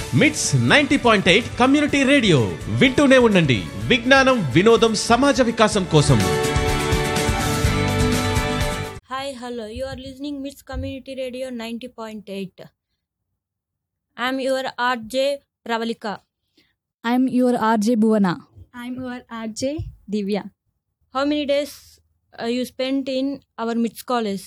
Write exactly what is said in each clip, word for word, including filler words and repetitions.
మిట్స్ ninety point eight community radio వింటూనే ఉండండి. విజ్ఞానం, వినోదం, సమాజ వికాసం కోసం. Hi, hello. You are listening Mits Community Radio ninety point eight. I am your R J Pravalika. I am your R J Bhuvana. I am your R J Divya. How many days uh, you spent in our Mits College?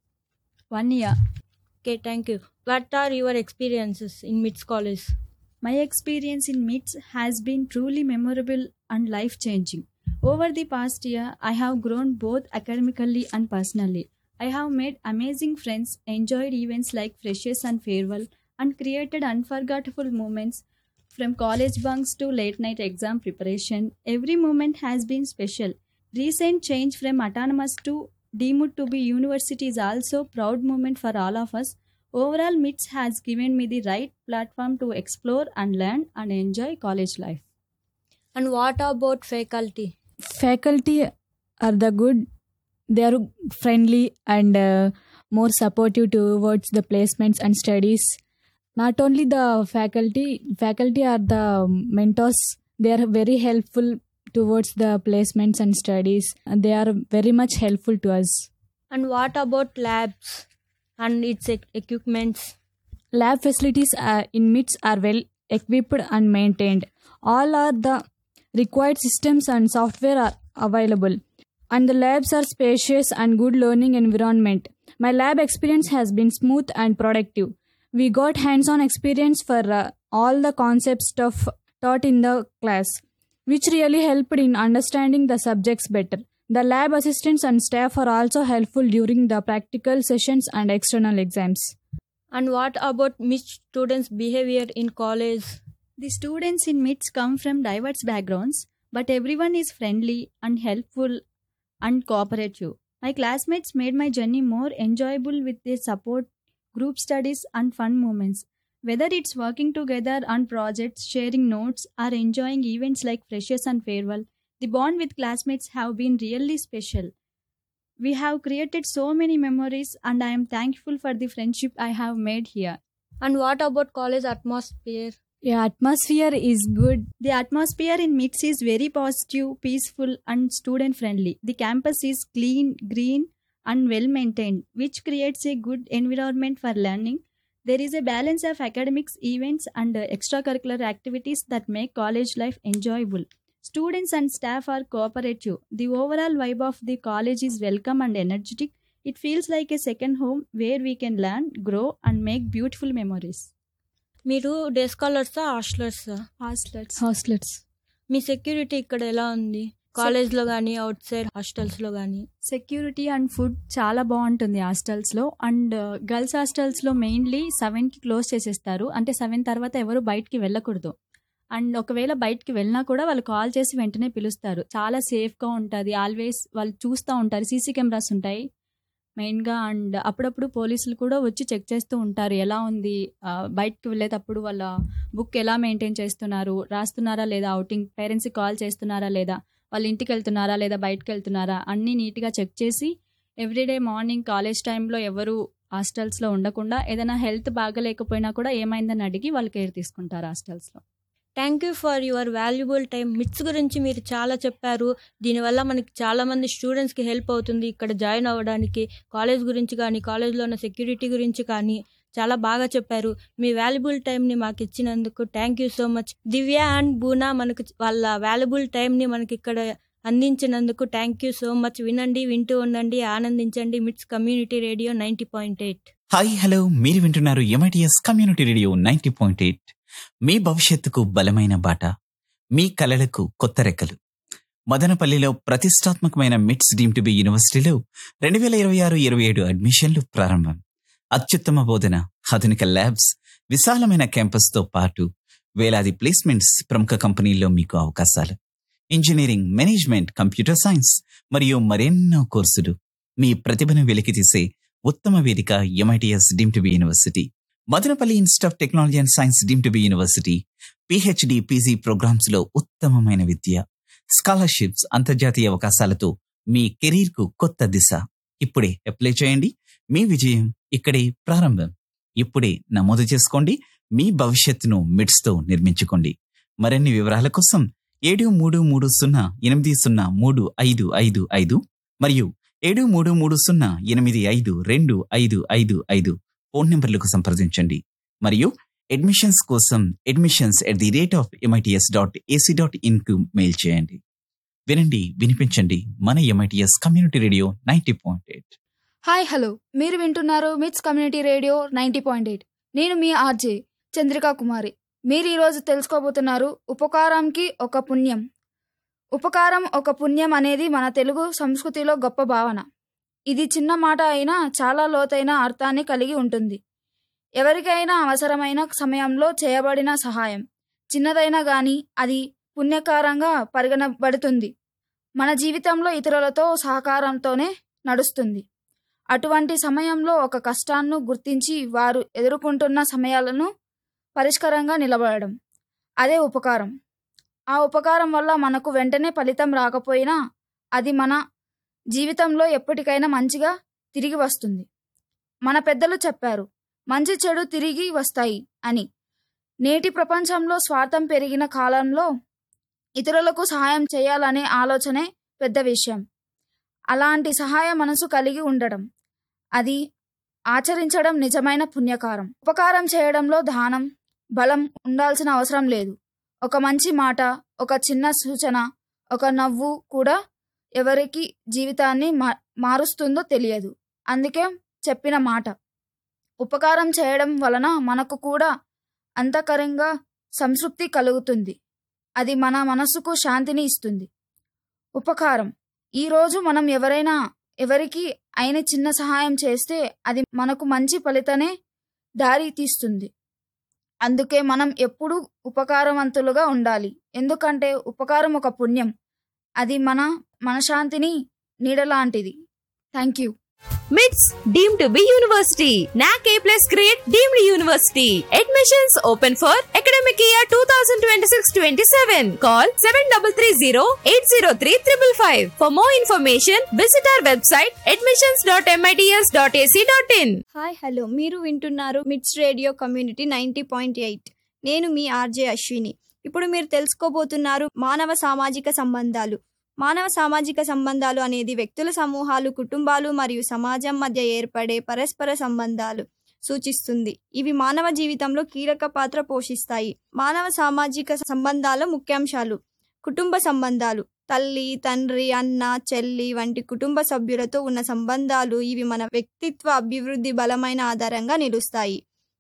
One year. Okay, thank you. What are your experiences in Mits College? My experience in Mits has been truly memorable and life-changing. Over the past year, I have grown both academically and personally. I have made amazing friends, enjoyed events like freshers and farewell, and created unforgettable moments from college bunks to late-night exam preparation. Every moment has been special. Recent change from autonomous to deemed to be university is also a proud moment for all of us. Overall, Mits has given me the right platform to explore and learn and enjoy college life. And what about faculty? Faculty are the good. They are friendly and uh, more supportive towards the placements and studies. Not only the faculty, faculty are the mentors. They are very helpful towards the placements and studies. And they are very much helpful to us. And what about labs and its e- equipments? Lab facilities are, in Mits are well equipped and maintained. All are the required systems and software are available, and the labs are spacious and good learning environment. My lab experience has been smooth and productive. We got hands-on experience for uh, all the concepts stuff taught in the class, which really helped in understanding the subjects better. The lab assistants and staff are also helpful during the practical sessions and external exams. And what about Mits students' behavior in college? The students in Mits come from diverse backgrounds, but everyone is friendly and helpful and cooperative. My classmates made my journey more enjoyable with their support, group studies, and fun moments. Whether it's working together on projects, sharing notes, or enjoying events like freshers and farewell, the bond with classmates have been really special. We have created so many memories, and I am thankful for the friendship I have made here. And what about college atmosphere? Yeah, atmosphere is good. The atmosphere in Mits is very positive, peaceful, and student friendly. The campus is clean, green, and well maintained, which creates a good environment for learning. There is a balance of academics, events, and uh, extracurricular activities that make college life enjoyable. Students and staff are cooperative. The overall vibe of the college is welcome and energetic. It feels like a second home where we can learn, grow, and make beautiful memories. మీరు day స్కాలర్సా హాస్టలర్సా? Hostlets. Hostlets. మీ security ఇక్కడ ఎలా ఉంది? కాలేజ్లో కానీ out side హాస్టల్స్లో కానీ? Security and food చాలా బాగుంటుంది హాస్టల్స్లో. అండ్ గర్ల్స్ హాస్టల్స్లో మెయిన్లీ సెవెన్కి క్లోజ్ చేసేస్తారు. అంటే సెవెన్ తర్వాత ఎవరు బయటికి వెళ్ళకూడదు. అండ్ ఒకవేళ బయటికి వెళ్ళినా కూడా వాళ్ళు కాల్ చేసి వెంటనే పిలుస్తారు. చాలా సేఫ్గా ఉంటుంది. ఆల్వేస్ వాళ్ళు చూస్తూ ఉంటారు. సీసీ కెమెరాస్ ఉంటాయి మెయిన్గా. అండ్ అప్పుడప్పుడు పోలీసులు కూడా వచ్చి చెక్ చేస్తూ ఉంటారు ఎలా ఉంది, బయటకు వెళ్ళేటప్పుడు వాళ్ళ బుక్ ఎలా మెయింటైన్ చేస్తున్నారు, రాస్తున్నారా లేదా, అవుటింగ్ పేరెంట్స్కి కాల్ చేస్తున్నారా లేదా, వాళ్ళ ఇంటికి వెళ్తున్నారా లేదా బయటకు వెళ్తున్నారా, అన్నీ నీట్గా చెక్ చేసి ఎవ్రీడే మార్నింగ్ కాలేజ్ టైంలో ఎవరు హాస్టల్స్లో ఉండకుండా ఏదైనా హెల్త్ బాగలేకపోయినా కూడా ఏమైందని అడిగి వాళ్ళు కేర్ తీసుకుంటారు హాస్టల్స్లో. Thank you for your valuable time. మిట్స్ గురించి మీరు చాలా చెప్పారు. దీనివల్ల మనకి చాలామంది స్టూడెంట్స్కి హెల్ప్ అవుతుంది ఇక్కడ జాయిన్ అవ్వడానికి. కాలేజ్ గురించి కానీ, కాలేజ్లో ఉన్న సెక్యూరిటీ గురించి కానీ చాలా బాగా చెప్పారు. మీ వాల్యుబుల్ టైంని మాకు ఇచ్చినందుకు thank you so much. Divya and బూనా మనకు వాళ్ళ వాల్యుబుల్ టైంని మనకి ఇక్కడ అందించినందుకు థ్యాంక్ యూ సో మచ్. వినండి, వింటూ ఉండండి, ఆనందించండి. మిట్స్ community radio ninety point eight. Hi hello, మీరు వింటున్నారు MITS community radio ninety point eight. మీ భవిష్యత్తుకు బలమైన బాట, మీ కలలకు కొత్త రెక్కలు. మదనపల్లిలో ప్రతిష్టాత్మకమైన మిట్స్ డీమ్ టు బి యూనివర్సిటీలో రెండు వేల ఇరవై ఆరు ఇరవై ఏడు అడ్మిషన్లు ప్రారంభం. అత్యుత్తమ బోధన, ఆధునిక ల్యాబ్స్, విశాలమైన క్యాంపస్తో పాటు వేలాది ప్లేస్మెంట్స్, ప్రముఖ కంపెనీల్లో మీకు అవకాశాలు. ఇంజనీరింగ్, మేనేజ్మెంట్, కంప్యూటర్ సైన్స్ మరియు మరెన్నో కోర్సులు. మీ ప్రతిభను వెలికితీసే ఉత్తమ వేదిక MITS deem to be university. Madanapalle institute of technology and science deem to be university. PhD, PG programmes లో ఉత్తమమైన విద్య, స్కాలర్షిప్స్, అంతర్జాతీయ అవకాశాలతో మీ కెరీర్ కు కొత్త దిశ. ఇప్పుడే అప్లై చేయండి. మీ విజయం ఇక్కడే ప్రారంభం. ఇప్పుడే నమోదు చేసుకోండి. మీ భవిష్యత్తును మిట్స్తో నిర్మించుకోండి. మరిన్ని వివరాల కోసం ఏడు మూడు మూడు సున్నా ఎనిమిది సున్నా మూడు ఐదు ఐదు ఐదు మరియు ఏడు మూడు మూడు సున్నా ఎనిమిది ఐదు రెండు ఐదు ఐదు ఐదు ఫోన్ నెంబర్లకు సంప్రదించండి. మరియు అడ్మిషన్స్ కోసం admissions at the rate of MITS dot AC dot ఇన్కు mail చేయండి. వినండి, వినిపించండి మన MITS community radio ninety point eight. Hi hello, మీరు వింటున్నారు మిట్స్ community radio ninety point eight. నేను మీ ఆర్జే చంద్రికా కుమారి. మీరు ఈరోజు తెలుసుకోబోతున్నారు ఉపకారంకి ఒక పుణ్యం. ఉపకారం ఒక పుణ్యం అనేది మన తెలుగు సంస్కృతిలో గొప్ప భావన. ఇది చిన్న మాట అయినా చాలా లోతైన అర్థాన్ని కలిగి ఉంటుంది. ఎవరికైనా అవసరమైన సమయంలో చేయబడిన సహాయం చిన్నదైనా కానీ అది పుణ్యకారంగా పరిగణబడుతుంది. మన జీవితంలో ఇతరులతో సహకారంతోనే నడుస్తుంది. అటువంటి సమయంలో ఒక కష్టాన్ని గుర్తించి వారు ఎదుర్కొంటున్న సమయాలను పరిష్కారంగా నిలబడడం, అదే ఉపకారం. ఆ ఉపకారం వల్ల మనకు వెంటనే ఫలితం రాకపోయినా అది మన జీవితంలో ఎప్పటికైనా మంచిగా తిరిగి వస్తుంది. మన పెద్దలు చెప్పారు, మంచి చెడు తిరిగి వస్తాయి అని. నేటి ప్రపంచంలో స్వార్థం పెరిగిన కాలంలో ఇతరులకు సహాయం చేయాలనే ఆలోచనే పెద్ద విషయం. అలాంటి సహాయ మనసు కలిగి ఉండడం, అది ఆచరించడం నిజమైన పుణ్యకారం. ఉపకారం చేయడంలో దానం, బలం ఉండాల్సిన అవసరం లేదు. ఒక మంచి మాట, ఒక చిన్న సూచన, ఒక నవ్వు కూడా ఎవరికి జీవితాన్ని మా మారుస్తుందో తెలియదు. అందుకే చెప్పిన మాట, ఉపకారం చేయడం వలన మనకు కూడా అంతఃకరంగా సంతృప్తి కలుగుతుంది. అది మన మనసుకు శాంతిని ఇస్తుంది. ఉపకారం, ఈరోజు మనం ఎవరైనా ఎవరికి అయిన చిన్న సహాయం చేస్తే అది మనకు మంచి ఫలితానే దారి తీస్తుంది. అందుకే మనం ఎప్పుడూ ఉపకారవంతులుగా ఉండాలి. ఎందుకంటే ఉపకారం ఒక పుణ్యం. అది మన మనశ్శాంతిని నీడలాంటిది. Thank you. మిట్స్ డీమ్డ్ టు బి యూనివర్సిటీ. నాక్ ఏ plus grade deemed university. Admissions open for academic year two thousand twenty six twenty seven. Call seven three three zero eight zero three five five. For more information visit our website admissions dot MITS dot AC dot in. Hi hello, మీరు వింటున్నారు మిట్స్ radio community ninety point eight. నేను మీ RJ Ashwini. ఇప్పుడు మీరు తెలుసుకోబోతున్నారు మానవ సామాజిక సంబంధాలు. మానవ సామాజిక సంబంధాలు అనేది వ్యక్తుల సమూహాలు, కుటుంబాలు మరియు సమాజం మధ్య ఏర్పడే పరస్పర సంబంధాలు సూచిస్తుంది. ఇవి మానవ జీవితంలో కీలక పాత్ర పోషిస్తాయి. మానవ సామాజిక సంబంధాల ముఖ్యాంశాలు: కుటుంబ సంబంధాలు, తల్లి, తండ్రి, అన్న, చెల్లి వంటి కుటుంబ సభ్యులతో ఉన్న సంబంధాలు. ఇవి మన వ్యక్తిత్వ అభివృద్ధి బలమైన ఆధారంగా నిలుస్తాయి.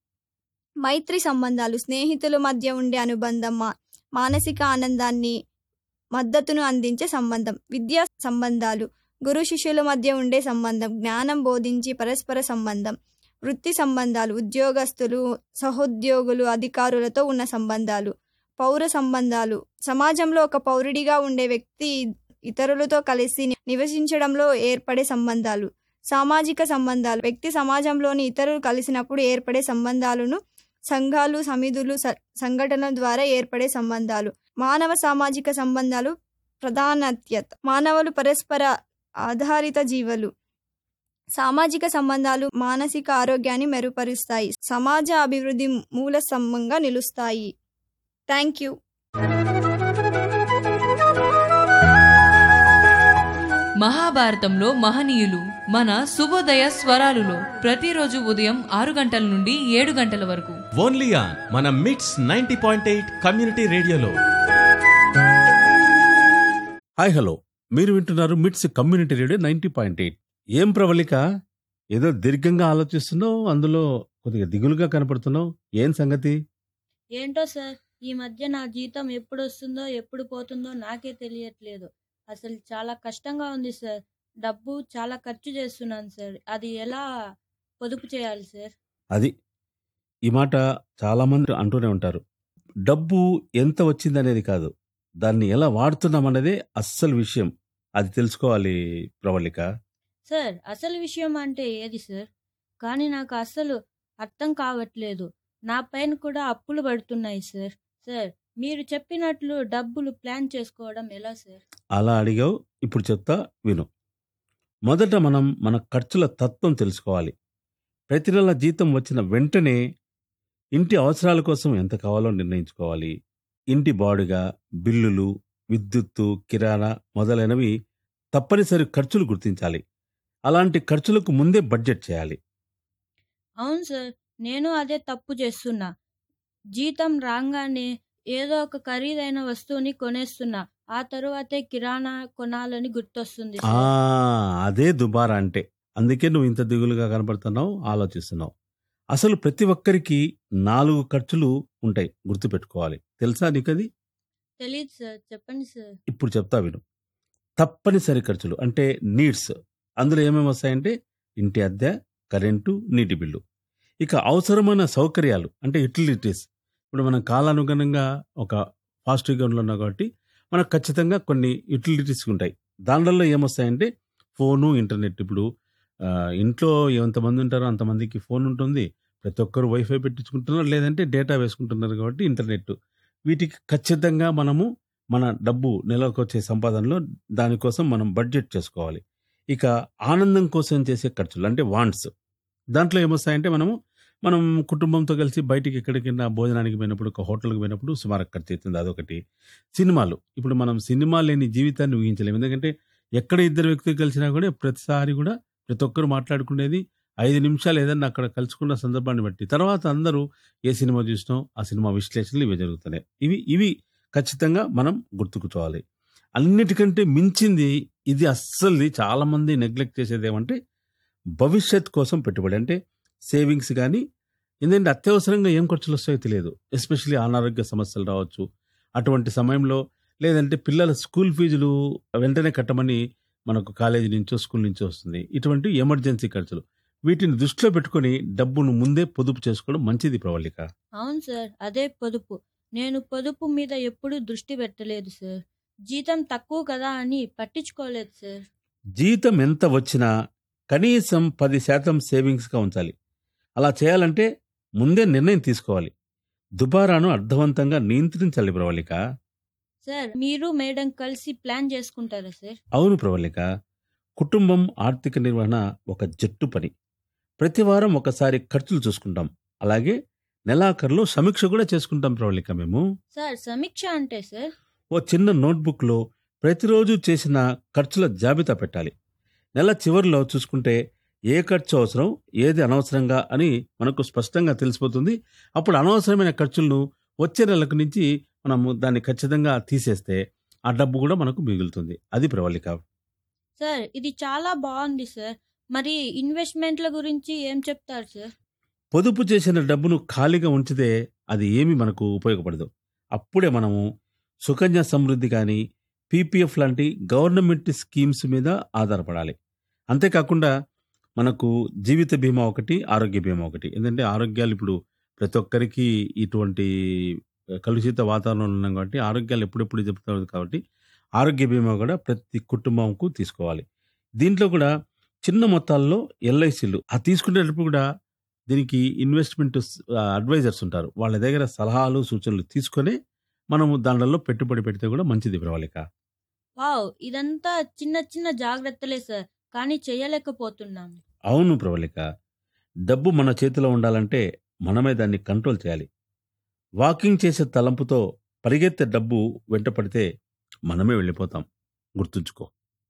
మైత్రి సంబంధాలు, స్నేహితుల మధ్య ఉండే అనుబంధం, మానసిక ఆనందాన్ని, మద్దతును అందించే సంబంధం. విద్యా సంబంధాలు, గురు శిష్యుల మధ్య ఉండే సంబంధం, జ్ఞానం బోధించి పరస్పర సంబంధం. వృత్తి సంబంధాలు, ఉద్యోగస్తులు, సహోద్యోగులు, అధికారులతో ఉన్న సంబంధాలు. పౌర సంబంధాలు, సమాజంలో ఒక పౌరుడిగా ఉండే వ్యక్తి ఇతరులతో కలిసి నివసించడంలో ఏర్పడే సంబంధాలు. సామాజిక సంబంధాలు, వ్యక్తి సమాజంలోని ఇతరులు కలిసినప్పుడు ఏర్పడే సంబంధాలను సంఘాలు, సమిధులు, సంఘటనల ద్వారా ఏర్పడే సంబంధాలు. మానవ సామాజిక సంబంధాలు ప్రాధాన్యత, మానవులు పరస్పర ఆధారిత జీవులు. సామాజిక సంబంధాలు మానసిక ఆరోగ్యాన్ని మెరుగుపరుస్తాయి, సమాజ అభివృద్ధి మూల స్తంభంగా నిలుస్తాయి. Thank you. మహాభారతంలో మహనీయులు మన శుభోదయ స్వరాలులో ప్రతిరోజు ఉదయం ఆరు గంటల నుండి ఏడు గంటల వరకు ఓన్లీ ఆన్ మన మిట్స్ నైంటీ పాయింట్ ఎయిట్ కమ్యూనిటీ రేడియోలో. హాయ్ హలో, మీరు వింటున్నారు మిట్స్ community radio ninety point eight. ఏం ప్రవళిక, ఏదో దీర్ఘంగా ఆలోచిస్తున్నావు, అందులో కొద్దిగా దిగులుగా కనపడుతున్నావు, ఏం సంగతి? ఏంటో సార్, ఈ మధ్య నా జీతం ఎప్పుడు వస్తుందో ఎప్పుడు పోతుందో నాకే తెలియట్లేదు. అసలు చాలా కష్టంగా ఉంది సార్. డబ్బు చాలా ఖర్చు చేస్తున్నాను సార్. అది ఎలా పొదుపు చేయాలి సార్? అది ఈ మాట చాలా మంది అంటూనే ఉంటారు. డబ్బు ఎంత వచ్చిందనేది కాదు, దాన్ని ఎలా వాడుతున్నామన్నదే అస్సలు విషయం. అది తెలుసుకోవాలి ప్రవళిక. సార్, అసలు విషయం అంటే ఏది సార్? కానీ నాకు అస్సలు అర్థం కావట్లేదు. నా పైన కూడా అప్పులు పడుతున్నాయి సార్. సార్, మీరు చెప్పినట్లు డబ్బులు ప్లాన్ చేసుకోవడం ఎలా సార్? అలా అడిగావు, ఇప్పుడు చెప్తా విను. మొదట మనం మన ఖర్చుల తత్వం తెలుసుకోవాలి. ప్రతి నెల జీతం వచ్చిన వెంటనే ఇంటి అవసరాల కోసం ఎంత కావాలో నిర్ణయించుకోవాలి. ఇంటి బాడుగా, బిల్లులు, విద్యుత్తు, కిరాణా మొదలైనవి తప్పనిసరి ఖర్చులు గుర్తించాలి. అలాంటి ఖర్చులకు ముందే బడ్జెట్ చేయాలి. అవును సార్, నేను అదే తప్పు చేస్తున్నా. జీతం రాగానే ఏదో ఒక ఖరీదైన వస్తువుని కొనేస్తున్నా. ఆ తరువాతే కిరాణా కొనాలని గుర్తొస్తుంది ఆ సార్. అదే దుబారా అంటే. అందుకే నువ్వు ఇంత దిగులుగా కనపడుతున్నావు, ఆలోచిస్తున్నావు. అసలు ప్రతి ఒక్కరికి నాలుగు ఖర్చులు ఉంటాయి, గుర్తుపెట్టుకోవాలి. తెలుసా నీకది? తెలీదు సార్, చెప్పండి సార్. ఇప్పుడు చెప్తా విను. తప్పనిసరి ఖర్చులు అంటే నీడ్స్. అందులో ఏమేమి వస్తాయంటే ఇంటి అద్దె, కరెంటు, నీటి బిల్లు. ఇక అవసరమైన సౌకర్యాలు అంటే యుటిలిటీస్. ఇప్పుడు మనం కాలానుగుణంగా ఒక ఫాస్ట్ యుగంలో ఉన్నాం కాబట్టి మనకు ఖచ్చితంగా కొన్ని యుటిలిటీస్ ఉంటాయి. దానిలో ఏమొస్తాయంటే ఫోను, ఇంటర్నెట్. ఇప్పుడు ఆ, ఇంట్లో ఎంతమంది ఉంటారో అంతమందికి ఫోన్ ఉంటుంది. ప్రతి ఒక్కరు వైఫై పెట్టించుకుంటున్నారు, లేదంటే డేటా వేసుకుంటున్నారు కాబట్టి ఇంటర్నెట్. వీటికి ఖచ్చితంగా మనము మన డబ్బు నెలకు వచ్చే సంపాదనలో దానికోసం మనం బడ్జెట్ చేసుకోవాలి. ఇక ఆనందం కోసం చేసే ఖర్చులు అంటే వాంట్స్. దాంట్లో ఏమొస్తాయంటే మనము మనం కుటుంబంతో కలిసి బయటికి ఎక్కడికైనా భోజనానికి పోయినప్పుడు, ఒక హోటల్కి పోయినప్పుడు సుమారు ఖర్చు అవుతుంది, అదొకటి. సినిమాలు. ఇప్పుడు మనం సినిమా లేని జీవితాన్ని ఊహించలేము. ఎందుకంటే ఎక్కడ ఇద్దరు వ్యక్తులు కలిసినా కూడా ప్రతిసారి కూడా ప్రతి ఒక్కరు మాట్లాడుకునేది ఐదు నిమిషాలు ఏదన్నా అక్కడ కలుసుకున్న సందర్భాన్ని బట్టి. తర్వాత అందరూ ఏ సినిమా చూసినా ఆ సినిమా విశ్లేషణలు ఇవి జరుగుతున్నాయి. ఇవి ఇవి ఖచ్చితంగా మనం గుర్తుకుకోవాలి. అన్నిటికంటే మించింది ఇది, అస్సలు చాలా మంది నెగ్లెక్ట్ చేసేది ఏమంటే భవిష్యత్ కోసం పెట్టుబడి అంటే సేవింగ్స్. కానీ ఎందుకంటే అత్యవసరంగా ఏం ఖర్చులు వస్తాయో తెలియదు. ఎస్పెషల్లీ అనారోగ్య సమస్యలు రావచ్చు అటువంటి సమయంలో, లేదంటే పిల్లల స్కూల్ ఫీజులు వెంటనే కట్టమని మనకు కాలేజీ నుంచో స్కూల్ నుంచో వస్తుంది. ఇటువంటి ఎమర్జెన్సీ ఖర్చులు, వీటిని దృష్టిలో పెట్టుకొని డబ్బును ముందే పొదుపు చేసుకోవడం మంచిది ప్రవళిక. అవును సార్, అదే పొదుపు. నేను పొదుపు మీద ఎప్పుడూ దృష్టి పెట్టలేదు సార్. జీతం తక్కువ కదా అని పట్టించుకోలేదు సార్. జీతం ఎంత వచ్చినా కనీసం పది శాతం సేవింగ్స్గా ఉంచాలి. అలా చేయాలంటే ముందే నిర్ణయం తీసుకోవాలి. దుబారాను అర్థవంతంగా నియంత్రించాలి ప్రవళిక. సార్, మీరు మేడం కలిసి ప్లాన్ చేసుకుంటారా సార్? అవును ప్రవళిక, కుటుంబం ఆర్థిక నిర్వహణ ఒక జట్టు పని. ప్రతి వారం ఒకసారి ఖర్చులు చూసుకుంటాం, అలాగే నెలాఖరులో సమీక్ష కూడా చేసుకుంటాం ప్రవళిక మేము. సార్, సమీక్ష అంటే సార్? ఓ చిన్న నోట్బుక్లో ప్రతిరోజు చేసిన ఖర్చుల జాబితా పెట్టాలి. నెల చివరిలో చూసుకుంటే ఏ ఖర్చు అవసరం, ఏది అనవసరంగా అని మనకు స్పష్టంగా తెలిసిపోతుంది. అప్పుడు అనవసరమైన ఖర్చులను వచ్చే నెలకు నుంచి మనము దాన్ని ఖచ్చితంగా తీసేస్తే ఆ డబ్బు కూడా మనకు మిగులుతుంది. అది ప్రవళిక. సార్, ఇది చాలా బాగుంది సార్. మరి ఇన్వెస్ట్మెంట్ల గురించి ఏం చెప్తారు సార్? పొదుపు చేసిన డబ్బును ఖాళీగా ఉంచితే అది ఏమీ మనకు ఉపయోగపడదు. అప్పుడే మనము సుకన్య సమృద్ధి కానీ పీపీఎఫ్ లాంటి గవర్నమెంట్ స్కీమ్స్ మీద ఆధారపడాలి. అంతేకాకుండా మనకు జీవిత బీమా ఒకటి, ఆరోగ్య బీమా ఒకటి. ఎందుకంటే ఆరోగ్యాలు ఇప్పుడు ప్రతి ఒక్కరికి ఇటువంటి కలుషిత వాతావరణంలో ఉన్నాం కాబట్టి ఆరోగ్యాలు ఎప్పుడెప్పుడు చెప్తారు కాబట్టి ఆరోగ్య బీమా కూడా ప్రతి కుటుంబంకు తీసుకోవాలి. దీంట్లో కూడా చిన్న మొత్తాల్లో ఎల్ఐసీలు ఆ తీసుకునేటప్పుడు కూడా దీనికి ఇన్వెస్ట్మెంట్ అడ్వైజర్స్ ఉంటారు. వాళ్ళ దగ్గర సలహాలు సూచనలు తీసుకొని మనము దానిలో పెట్టుబడి పెడితే కూడా మంచిది ప్రవళిక. వావ్, ఇదంతా చిన్న చిన్న జాగ్రత్తలే సార్, కానీ చేయలేకపోతున్నాం. అవును ప్రవళిక, డబ్బు మన చేతిలో ఉండాలంటే మనమే దాన్ని కంట్రోల్ చేయాలి. వాకింగ్ చేసే తలంపుతో పరిగెత్తే డబ్బు వెంట పడితే మనమే వెళ్ళిపోతాం, గుర్తుంచుకో.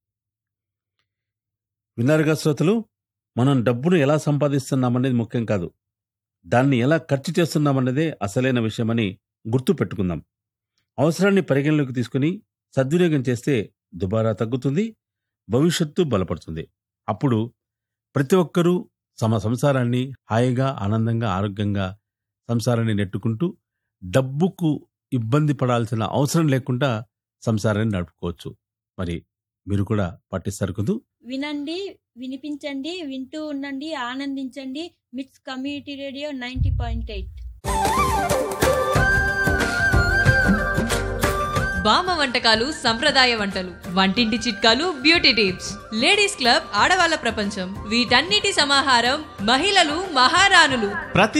విన్నారుగా శ్రోతలు, మనం డబ్బును ఎలా సంపాదిస్తున్నామనేది ముఖ్యం కాదు, దాన్ని ఎలా ఖర్చు చేస్తున్నామన్నదే అసలైన విషయమని గుర్తు పెట్టుకుందాం. అవసరాన్ని పరిగణలోకి తీసుకుని సద్వినియోగం చేస్తే దుబారా తగ్గుతుంది, భవిష్యత్తు బలపడుతుంది. అప్పుడు ప్రతి ఒక్కరూ తమ సంసారాన్ని హాయిగా, ఆనందంగా, ఆరోగ్యంగా సంసారాన్ని నెట్టుకుంటూ డబ్బుకు ఇబ్బంది పడాల్సిన అవసరం లేకుండా సంసారాన్ని నడుపుకోవచ్చు. మరి మీరు కూడా పాటిస్తారు కదూ? వినండి, వినిపించండి, వింటూ ఉండండి, ఆనందించండి. మిట్స్ community radio ninety point eight. బామ్మ వంటకాలు, సంప్రదాయ వంటలు, వంటింటి చిట్కాలు, బ్యూటీ టిప్స్, లేడీస్ క్లబ్, ఆడవాళ్ల ప్రపంచం, వీటన్నిటి సమాహారం మహిళలు మహారాణులు. ప్రతి